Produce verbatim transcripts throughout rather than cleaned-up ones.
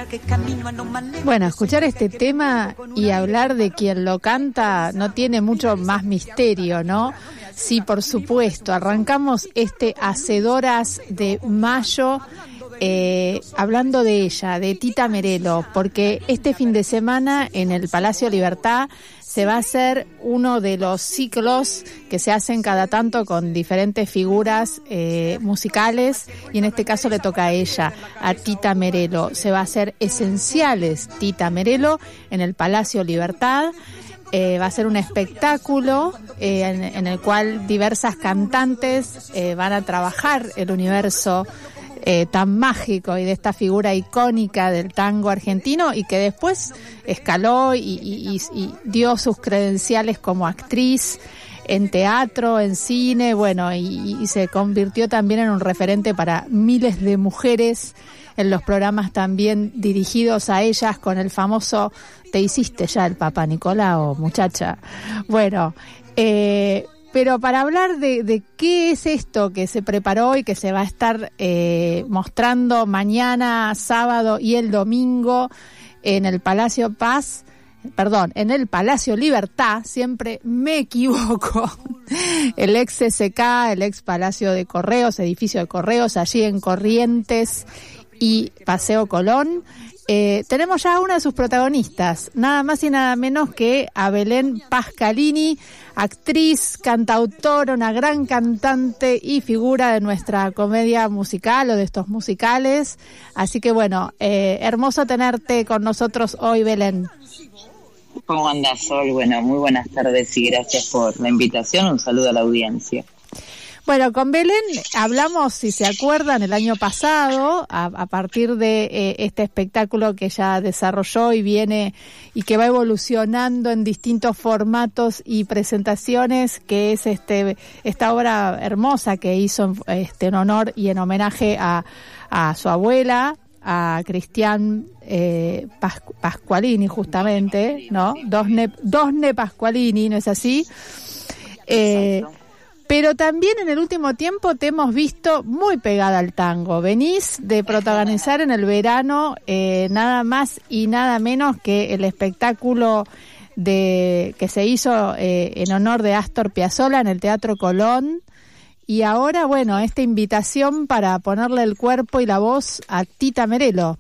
Bueno, escuchar este tema y hablar de quien lo canta no tiene mucho más misterio, ¿no? Sí, por supuesto, arrancamos este Hacedoras de Mayo eh, hablando de ella, de Tita Merello, porque este fin de semana en el Palacio Libertad se va a hacer uno de los ciclos que se hacen cada tanto con diferentes figuras eh, musicales, y en este caso le toca a ella, a Tita Merello. Se va a hacer Esenciales Tita Merello en el Palacio Libertad. Eh, va a ser un espectáculo eh, en, en el cual diversas cantantes eh, van a trabajar el universo Eh, tan mágico y de esta figura icónica del tango argentino, y que después escaló y, y, y, y dio sus credenciales como actriz en teatro, en cine, bueno, y, y se convirtió también en un referente para miles de mujeres en los programas también dirigidos a ellas, con el famoso "te hiciste ya el Papá Nicolau, muchacha". Bueno, eh pero para hablar de, de qué es esto que se preparó y que se va a estar eh, mostrando mañana, sábado y el domingo en el Palacio Paz, perdón, en el Palacio Libertad, siempre me equivoco, el ex C C K, el ex Palacio de Correos, edificio de Correos, allí en Corrientes y Paseo Colón. Eh, tenemos ya a una de sus protagonistas, nada más y nada menos que a Belén Pascalini, actriz, cantautora, una gran cantante y figura de nuestra comedia musical o de estos musicales. Así que bueno, eh, hermoso tenerte con nosotros hoy, Belén. ¿Cómo andas, Sol? Bueno, muy buenas tardes y gracias por la invitación. Un saludo a la audiencia. Bueno, con Belén hablamos, si se acuerdan, el año pasado, a, a partir de eh, este espectáculo que ya desarrolló y viene y que va evolucionando en distintos formatos y presentaciones, que es este esta obra hermosa que hizo este en honor y en homenaje a, a su abuela, a Cristian eh, Pascu- Pasqualini, justamente, ¿no? Dosne, Dosne Pasqualini, ¿no es así? Eh, Pero también en el último tiempo te hemos visto muy pegada al tango. Venís de protagonizar en el verano eh, nada más y nada menos que el espectáculo de que se hizo eh, en honor de Astor Piazzolla en el Teatro Colón. Y ahora, bueno, esta invitación para ponerle el cuerpo y la voz a Tita Merello.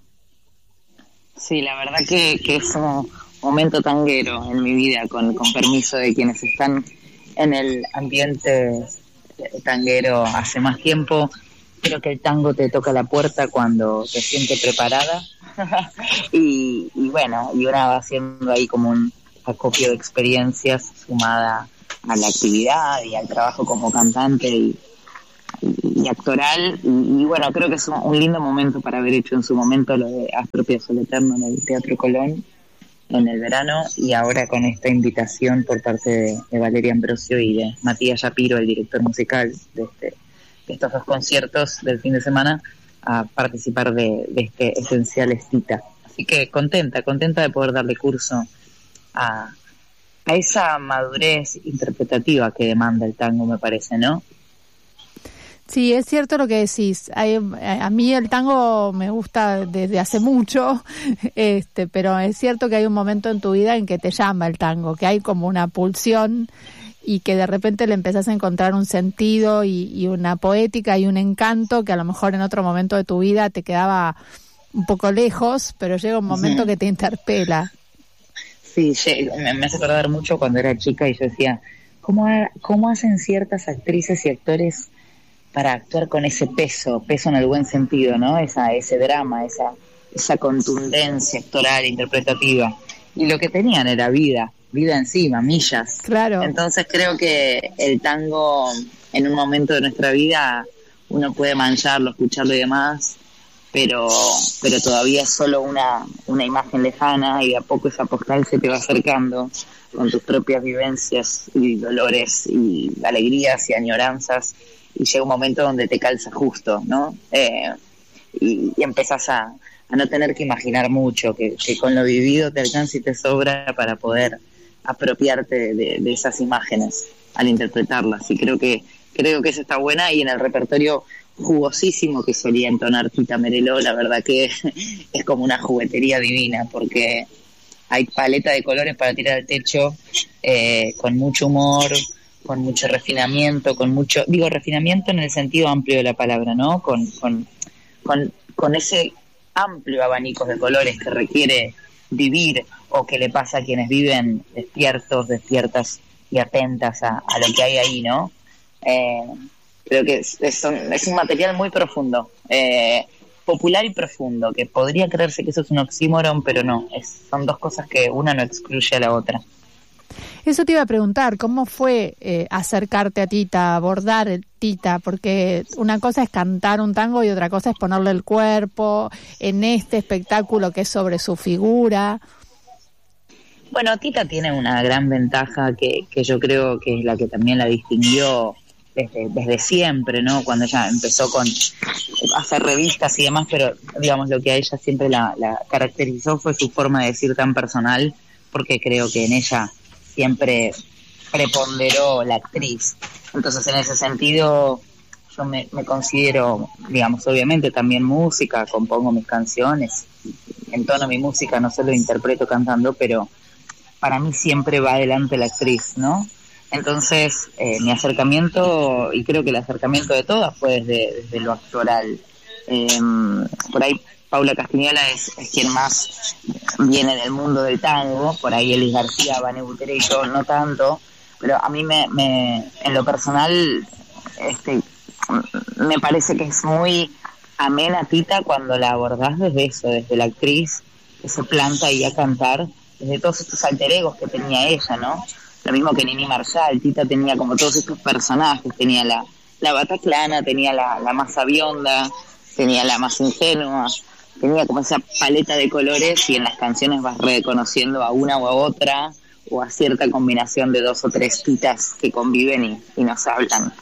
Sí, la verdad que, que es un momento tanguero en mi vida, con, con permiso de quienes están en el ambiente tanguero hace más tiempo. Creo que el tango te toca la puerta cuando te sientes preparada y, y bueno, y una va haciendo ahí como un acopio de experiencias sumada a la actividad y al trabajo como cantante y, y, y actoral, y, y bueno, creo que es un, un lindo momento para haber hecho en su momento lo de Astor Piazzolla Eterno en el Teatro Colón en el verano, y ahora con esta invitación por parte de, de Valeria Ambrosio y de Matías Shapiro, el director musical de, este, de estos dos conciertos del fin de semana, a participar de, de este Esenciales Tita. Así que contenta, contenta de poder darle curso a, a esa madurez interpretativa que demanda el tango, me parece, ¿no? Sí, es cierto lo que decís. Hay, a mí el tango me gusta desde hace mucho, este, pero es cierto que hay un momento en tu vida en que te llama el tango, que hay como una pulsión y que de repente le empezás a encontrar un sentido y, y una poética y un encanto que a lo mejor en otro momento de tu vida te quedaba un poco lejos, pero llega un momento uh-huh. que te interpela. Sí, me hace acordar mucho cuando era chica y yo decía, ¿cómo, cómo hacen ciertas actrices y actores para actuar con ese peso, peso en el buen sentido, ¿no? Esa, ese drama, esa, esa contundencia actoral, interpretativa. Y lo que tenían era vida, vida encima, millas. Claro. Entonces creo que el tango, en un momento de nuestra vida, uno puede mancharlo, escucharlo y demás, pero, pero todavía es solo una, una imagen lejana, y de a poco esa postal se te va acercando con tus propias vivencias y dolores y alegrías y añoranzas, y llega un momento donde te calza justo, ¿no? Eh, y, y empezás a, a no tener que imaginar mucho, que, que con lo vivido te alcanza y te sobra para poder apropiarte de, de esas imágenes al interpretarlas. Y creo que creo que eso está buena, y en el repertorio jugosísimo que solía entonar Tita Mereló, la verdad que es como una juguetería divina, porque hay paleta de colores para tirar al techo, eh, con mucho humor, con mucho refinamiento, con mucho, digo refinamiento en el sentido amplio de la palabra, ¿no? Con, con, con, con ese amplio abanico de colores que requiere vivir o que le pasa a quienes viven despiertos, despiertas y atentas a, a lo que hay ahí, ¿no? Eh, creo que es, es, un, es un material muy profundo, eh, popular y profundo, que podría creerse que eso es un oxímoron, pero no, es, son dos cosas que una no excluye a la otra. Eso te iba a preguntar, ¿cómo fue eh, acercarte a Tita, abordar Tita? Porque una cosa es cantar un tango y otra cosa es ponerle el cuerpo en este espectáculo que es sobre su figura. Bueno, Tita tiene una gran ventaja que, que yo creo que es la que también la distinguió desde, desde siempre, ¿no? Cuando ella empezó con hacer revistas y demás, pero digamos lo que a ella siempre la, la caracterizó fue su forma de decir tan personal, porque creo que en ella siempre preponderó la actriz. Entonces, en ese sentido, yo me, me considero, digamos, obviamente también música, compongo mis canciones, entono mi música, no solo interpreto cantando, pero para mí siempre va adelante la actriz, ¿no? Entonces, eh, mi acercamiento, y creo que el acercamiento de todas fue desde, desde lo actoral. Eh, por ahí Paula Castagnola es, es quien más viene del mundo del tango, por ahí Elis García, Vane Butera y yo no tanto, pero a mí me, me en lo personal este me parece que es muy amena Tita cuando la abordás desde eso, desde la actriz que se planta ahí a cantar, desde todos estos alter egos que tenía ella, ¿no? Lo mismo que Nini Marshall, Tita tenía como todos estos personajes, tenía la, la Bataclana, tenía la, la más sabionda, tenía la más ingenua, tenía como esa paleta de colores y en las canciones vas reconociendo a una o a otra o a cierta combinación de dos o tres titas que conviven y, y nos hablan.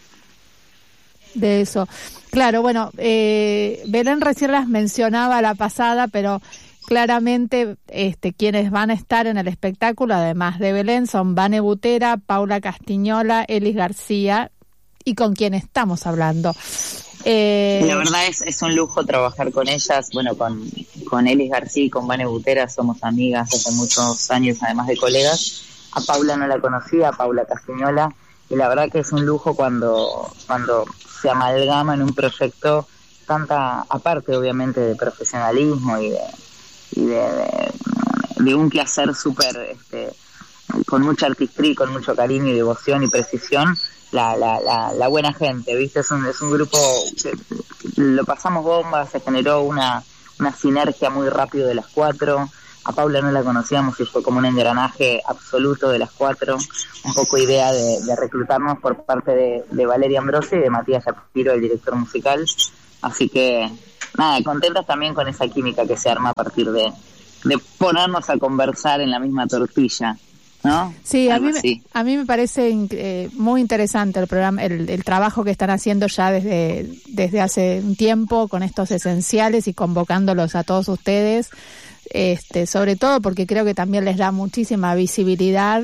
De eso. Claro, bueno, eh, Belén recién las mencionaba la pasada, pero claramente este, quienes van a estar en el espectáculo, además de Belén, son Vane Butera, Paula Castagnola, Elis García y con quien estamos hablando. Eh... La verdad es, es un lujo trabajar con ellas. Bueno, con, con Elis García y con Vane Butera somos amigas hace muchos años, además de colegas. A Paula no la conocía, a Paula Castagnola, y la verdad que es un lujo cuando, cuando se amalgama en un proyecto tanta, aparte obviamente de profesionalismo y de, y de, de, de un quehacer súper, este, con mucha artistría, con mucho cariño y devoción y precisión. La, la, la, la buena gente, ¿viste? Es un, es un grupo que lo pasamos bomba, se generó una, una sinergia muy rápido de las cuatro. A Paula no la conocíamos y fue como un engranaje absoluto de las cuatro, un poco idea de, de reclutarnos por parte de, de Valeria Ambrosi y de Matías Shapiro, el director musical. Así que, nada, contentas también con esa química que se arma a partir de, de ponernos a conversar en la misma tortilla, ¿no? Sí, a mí, me, a mí me parece eh, muy interesante el programa, el, el trabajo que están haciendo ya desde, desde hace un tiempo con estos esenciales y convocándolos a todos ustedes, este, sobre todo porque creo que también les da muchísima visibilidad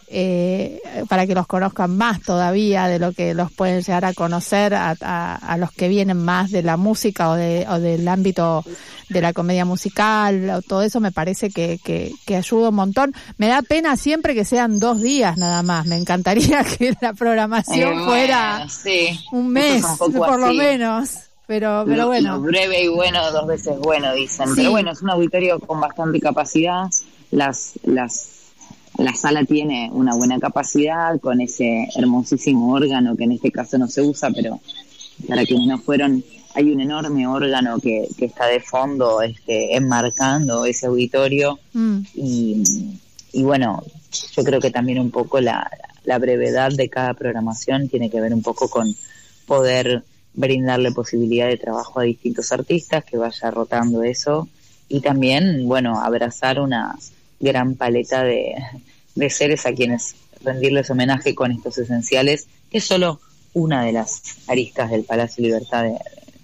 eh, para que los conozcan más todavía de lo que los pueden llegar a conocer a, a, a los que vienen más de la música o, de, o del ámbito de la comedia musical, o todo eso me parece que, que, que ayuda un montón. Me da pena siempre que sean dos días nada más, me encantaría que la programación eh, fuera bueno, sí. un mes, un por así. Lo menos. Pero, pero lo, bueno. Lo breve y bueno, dos veces bueno, dicen. Sí. Pero bueno, es un auditorio con bastante capacidad. Las, las, la sala tiene una buena capacidad con ese hermosísimo órgano que en este caso no se usa, pero para quienes no fueron, hay un enorme órgano que, que está de fondo, este, enmarcando ese auditorio. Mm. Y, y bueno, yo creo que también un poco la, la brevedad de cada programación tiene que ver un poco con poder brindarle posibilidad de trabajo a distintos artistas, que vaya rotando eso, y también, bueno, abrazar una gran paleta de, de seres a quienes rendirles homenaje con estos esenciales, que es solo una de las aristas del Palacio Libertad, de,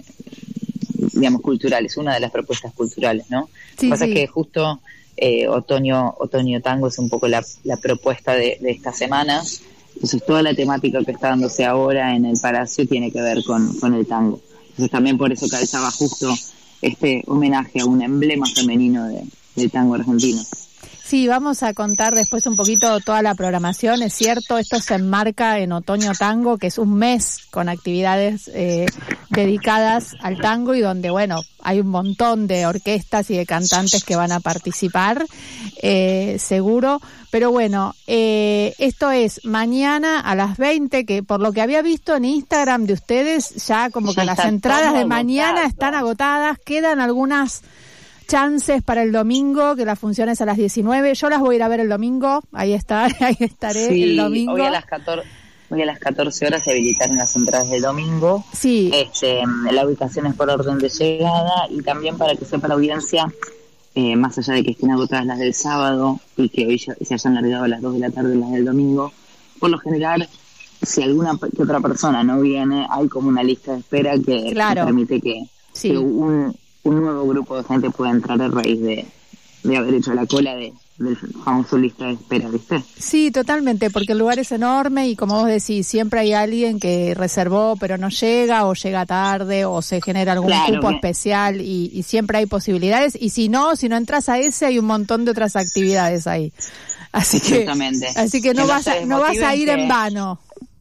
digamos, culturales, una de las propuestas culturales, ¿no? Sí, Lo que pasa sí. es que justo eh, otoño otoño tango es un poco la, la propuesta de, de esta semana. Entonces toda la temática que está dándose ahora en el Palacio tiene que ver con, con el tango. Entonces también por eso calzaba justo este homenaje a un emblema femenino de, del tango argentino. Sí, vamos a contar después un poquito toda la programación, es cierto, esto se enmarca en Otoño Tango, que es un mes con actividades eh, dedicadas al tango y donde, bueno, hay un montón de orquestas y de cantantes que van a participar, eh, seguro, pero bueno, eh, esto es mañana a las veinte, que por lo que había visto en Instagram de ustedes, ya como ya que las entradas de mañana agotado. Están agotadas, quedan algunas chances para el domingo, que la función es a las diecinueve. Yo las voy a ir a ver el domingo, ahí está, ahí estaré sí, el domingo. Hoy a las catorce, hoy a las catorce horas se habilitaron las entradas del domingo. Sí. Este, la ubicación es por orden de llegada y también para que sepa la audiencia, eh, más allá de que estén agotadas las del sábado y que hoy ya, se hayan largado a las dos de la tarde las del domingo, por lo general, si alguna que otra persona no viene, hay como una lista de espera que, claro. que permite que, sí. que un... un nuevo grupo de gente puede entrar a raíz de, de haber hecho la cola de, del famoso lista de espera, ¿viste? Sí, totalmente, porque el lugar es enorme y como vos decís, siempre hay alguien que reservó pero no llega, o llega tarde, o se genera algún claro, cupo que... especial y, y siempre hay posibilidades, y si no, si no entras a ese hay un montón de otras actividades ahí. Así que, así que no, que vas, a, no vas a ir que... en vano.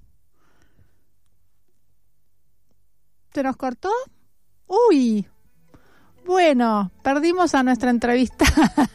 ¿Te nos cortó? ¡Uy! Bueno, perdimos a nuestra entrevista.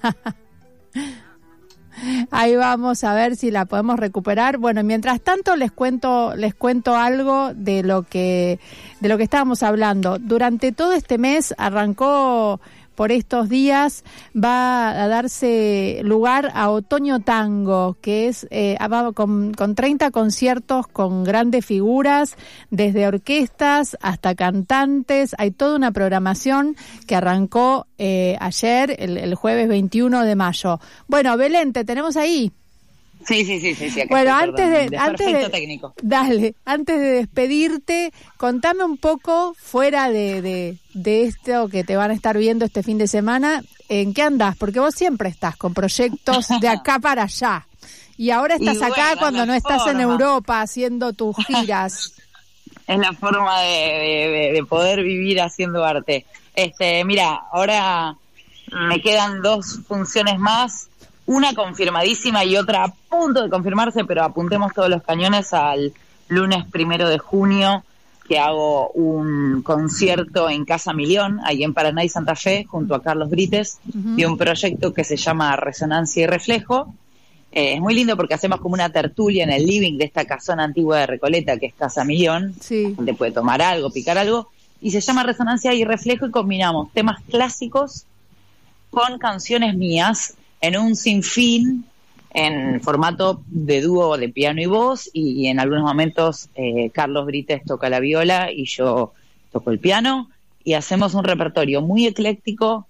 Ahí vamos a ver si la podemos recuperar. Bueno, mientras tanto les cuento les cuento algo de lo que de lo que estábamos hablando. Durante todo este mes arrancó por estos días, va a darse lugar a Otoño Tango, que es eh, con, con treinta conciertos con grandes figuras, desde orquestas hasta cantantes. Hay toda una programación que arrancó eh, ayer, el, el jueves veintiuno de mayo. Bueno, Belén, ¿te tenemos ahí? Sí, sí, sí, sí, sí. Bueno, antes de, de antes de, técnico. Dale, antes de despedirte, contame un poco fuera de, de, de esto que te van a estar viendo este fin de semana, ¿en qué andás? Porque vos siempre estás con proyectos de acá para allá. Y ahora estás y acá bueno, cuando no estás forma. en Europa haciendo tus giras. Es la forma de, de, de poder vivir haciendo arte. Este, mira, ahora me quedan dos funciones más. Una confirmadísima y otra a punto de confirmarse, pero apuntemos todos los cañones al lunes primero de junio, que hago un concierto en Casa Millón, ahí en Paraná y Santa Fe, junto a Carlos Brites, uh-huh. de un proyecto que se llama Resonancia y Reflejo. Eh, es muy lindo porque hacemos como una tertulia en el living de esta casona antigua de Recoleta, que es Casa Millón, sí. donde puede tomar algo, picar algo, y se llama Resonancia y Reflejo, y combinamos temas clásicos con canciones mías, en un sinfín, en formato de dúo de piano y voz, y, y en algunos momentos eh, Carlos Brites toca la viola y yo toco el piano, y hacemos un repertorio muy ecléctico,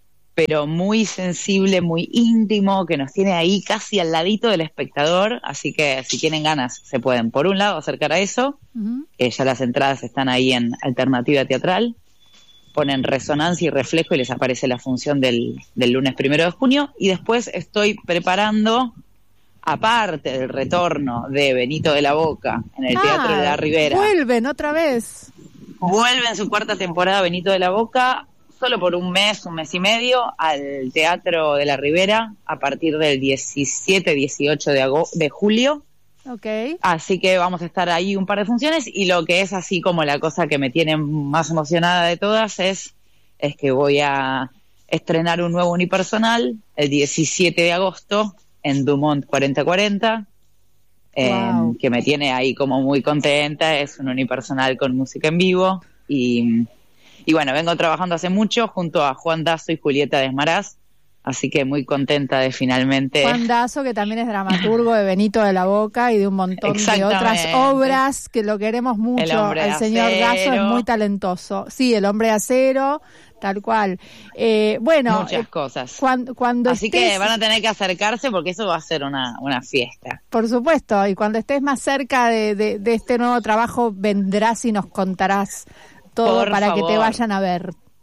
pero muy sensible, muy íntimo, que nos tiene ahí casi al ladito del espectador, así que si tienen ganas se pueden, por un lado, acercar a eso, uh-huh. eh, ya las entradas están ahí en Alternativa Teatral, ponen Resonancia y Reflejo y les aparece la función del, del lunes primero de junio, y después estoy preparando, aparte del retorno de Benito de la Boca en el ah, Teatro de la Ribera. Vuelven otra vez. Vuelven su cuarta temporada Benito de la Boca, solo por un mes, un mes y medio, al Teatro de la Ribera, a partir del diecisiete, dieciocho de, agosto, de julio. Okay. Así que vamos a estar ahí un par de funciones, y lo que es así como la cosa que me tiene más emocionada de todas es, es que voy a estrenar un nuevo unipersonal el diecisiete de agosto en Dumont cuarenta cuarenta, wow. eh, que me tiene ahí como muy contenta. Es un unipersonal con música en vivo y, y bueno, vengo trabajando hace mucho junto a Juan Dazo y Julieta Desmaraz. Así que muy contenta de finalmente... Juan Dazo, que también es dramaturgo de Benito de la Boca y de un montón de otras obras, que lo queremos mucho. El señor Dazo es muy talentoso. Sí, El Hombre de Acero, tal cual. Eh, bueno, muchas eh, cosas. Cuando, cuando Así estés... que van a tener que acercarse porque eso va a ser una, una fiesta. Por supuesto, y cuando estés más cerca de, de, de este nuevo trabajo, vendrás y nos contarás todo Por para favor. que te vayan a ver.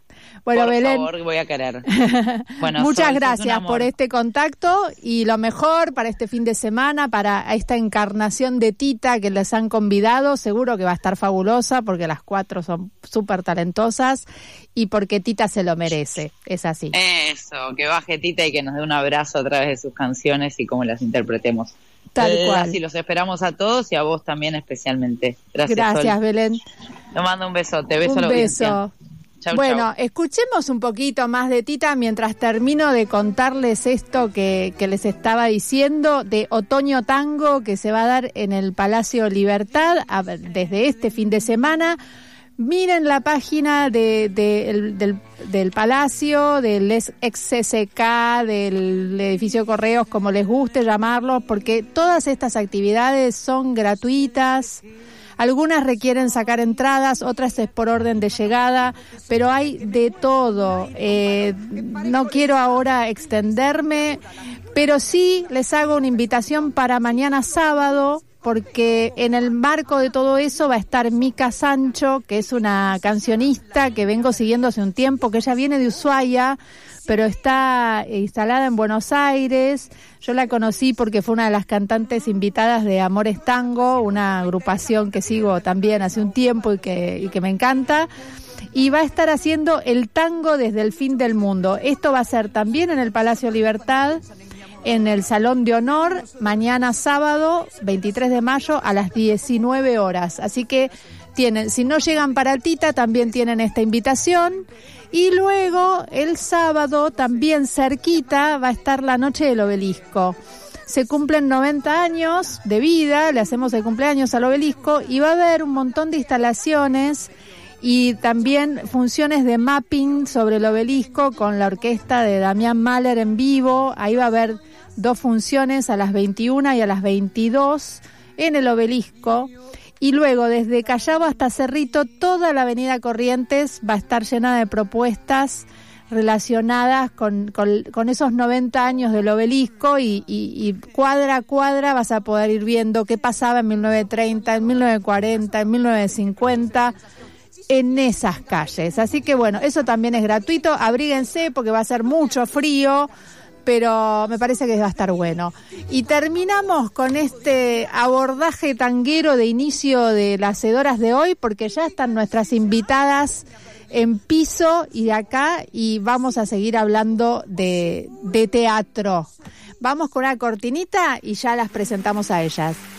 Bueno, por Belén, favor, voy a querer. Bueno, muchas Sol, gracias por este contacto y lo mejor para este fin de semana, para esta encarnación de Tita que les han convidado. Seguro que va a estar fabulosa porque las cuatro son súper talentosas y porque Tita se lo merece. Es así. Eso, que baje Tita y que nos dé un abrazo a través de sus canciones y cómo las interpretemos. Tal eh, cual. Así los esperamos a todos y a vos también especialmente. Gracias, Gracias, Sol. Belén. Te mando un besote, beso un a la audiencia. beso. Chau, bueno, chau. escuchemos un poquito más de Tita mientras termino de contarles esto que, que les estaba diciendo de Otoño Tango que se va a dar en el Palacio Libertad a ver, desde este fin de semana. Miren la página de, de, el, del, del Palacio, del ex C C K, del edificio Correos, como les guste llamarlo, porque todas estas actividades son gratuitas. Algunas requieren sacar entradas, otras es por orden de llegada, pero hay de todo. Eh, no quiero ahora extenderme, pero sí les hago una invitación para mañana sábado, porque en el marco de todo eso va a estar Mica Sancho, que es una cancionista que vengo siguiendo hace un tiempo, que ella viene de Ushuaia, pero está instalada en Buenos Aires. Yo la conocí porque fue una de las cantantes invitadas de Amores Tango, una agrupación que sigo también hace un tiempo y que, y que me encanta. Y va a estar haciendo el tango desde el fin del mundo. Esto va a ser también en el Palacio Libertad, en el Salón de Honor, mañana sábado, veintitrés de mayo, a las diecinueve horas. Así que tienen, si no llegan para Tita, también tienen esta invitación. Y luego, el sábado, también cerquita, va a estar la Noche del Obelisco. Se cumplen noventa años de vida, le hacemos el cumpleaños al Obelisco, y va a haber un montón de instalaciones y también funciones de mapping sobre el Obelisco con la orquesta de Damián Mahler en vivo. Ahí va a haber dos funciones a las veintiuna y a las veintidós en el Obelisco. Y luego, desde Callao hasta Cerrito, toda la avenida Corrientes va a estar llena de propuestas relacionadas con, con, con esos noventa años del Obelisco y, y, y cuadra a cuadra vas a poder ir viendo qué pasaba en mil novecientos treinta, en mil novecientos cuarenta, en mil novecientos cincuenta, en esas calles. Así que bueno, eso también es gratuito. Abríguense porque va a ser mucho frío, pero me parece que va a estar bueno. Y terminamos con este abordaje tanguero de inicio de las Hacedoras de hoy, porque ya están nuestras invitadas en piso y de acá, y vamos a seguir hablando de, de teatro. Vamos con una cortinita y ya las presentamos a ellas.